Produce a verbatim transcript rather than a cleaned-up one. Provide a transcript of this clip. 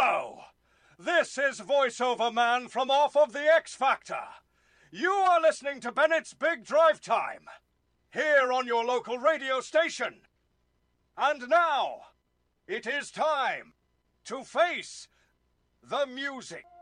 Hello! This is voiceover man from off of the X Factor. You are listening to Bennett's Big Drive Time, here on your local radio station. And now, it is time to face the music.